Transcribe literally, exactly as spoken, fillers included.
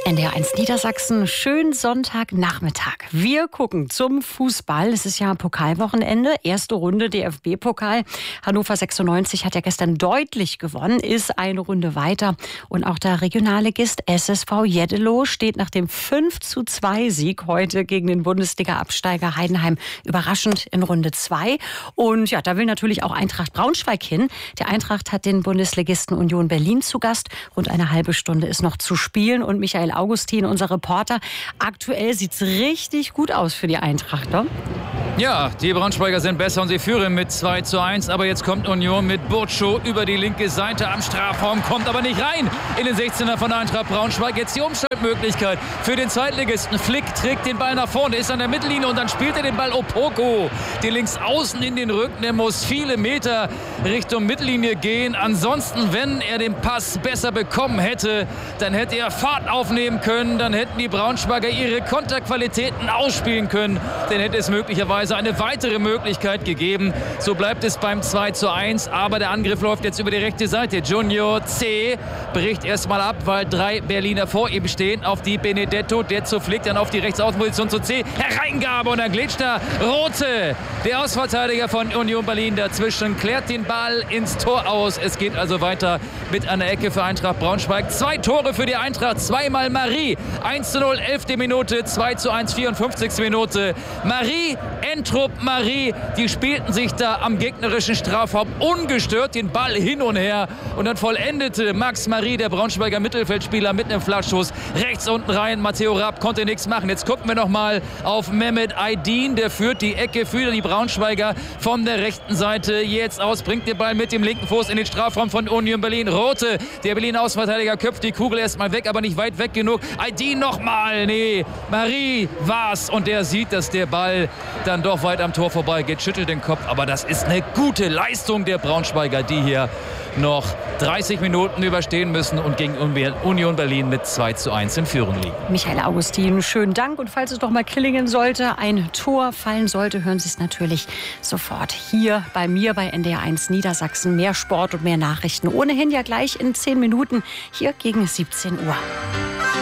N D R eins Niedersachsen, schönen Sonntagnachmittag. Wir gucken zum Fußball. Es ist ja Pokalwochenende, erste Runde D F B-Pokal. Hannover sechsundneunzig hat ja gestern deutlich gewonnen, ist eine Runde weiter. Und auch der Regionalligist S S V Jeddelo steht nach dem fünf zu zwei Sieg heute gegen den Bundesliga-Absteiger Heidenheim überraschend in Runde zwei. Und ja, da will natürlich auch Eintracht Braunschweig hin. Der Eintracht hat den Bundesligisten Union Berlin zu Gast. Rund eine halbe Stunde ist noch zu spielen. Und Michael Augustin, unser Reporter, aktuell sieht es richtig gut aus für die Eintracht, ne? Ja, die Braunschweiger sind besser und sie führen mit zwei zu eins. Aber jetzt kommt Union mit Burtscho über die linke Seite am Strafraum, kommt aber nicht rein in den sechzehner von Eintracht Braunschweig. Jetzt die Umschaltmöglichkeit für den Zweitligisten. Flick trägt den Ball nach vorne, ist an der Mittellinie und dann spielt er den Ball Opoko. Die links außen in den Rücken, der muss viele Meter Richtung Mittellinie gehen. Ansonsten, wenn er den Pass besser bekommen hätte, dann hätte er Fahrt aufnehmen können. Dann hätten die Braunschweiger ihre Konterqualitäten ausspielen können. Dann hätte es möglicherweise eine weitere Möglichkeit gegeben. So bleibt es beim zwei zu eins, aber der Angriff läuft jetzt über die rechte Seite. Junior C. bricht erstmal ab, weil drei Berliner vor ihm stehen. Auf die Benedetto, der zu Flick, dann auf die Rechtsaußenposition zu C. Hereingabe und dann glitscht da Rothe, der Außenverteidiger von Union Berlin dazwischen, klärt den Ball ins Tor aus. Es geht also weiter mit einer Ecke für Eintracht Braunschweig. Zwei Tore für die Eintracht, zweimal Marie. eins zu null, elfte Minute, zwei zu eins, vierundfünfzigste Minute. Marie, Entrup, Marie, die spielten sich da am gegnerischen Strafraum ungestört den Ball hin und her. Und dann vollendete Max Marie, der Braunschweiger Mittelfeldspieler, mit einem Flaschschuss rechts unten rein. Matteo Raab konnte nichts machen. Jetzt gucken wir noch mal auf Mehmet Aydin. Der führt die Ecke für die Braunschweiger von der rechten Seite jetzt aus. Bringt den Ball mit dem linken Fuß in den Strafraum von Union Berlin. Rothe, der Berliner Außenverteidiger, köpft die Kugel erstmal weg, aber nicht weit weg genug. Aydin nochmal. Nee, Marie war's. Und der sieht, dass der Ball dann doch weit am Tor vorbei geht, schüttelt den Kopf. Aber das ist eine gute Leistung der Braunschweiger, die hier noch dreißig Minuten überstehen müssen und gegen Union Berlin mit zwei zu eins in Führung liegen. Michael Augustin, schönen Dank. Und falls es doch mal klingen sollte, ein Tor fallen sollte, hören Sie es natürlich sofort hier bei mir bei N D R eins Niedersachsen. Mehr Sport und mehr Nachrichten. Ohnehin ja gleich in zehn Minuten hier gegen siebzehn Uhr.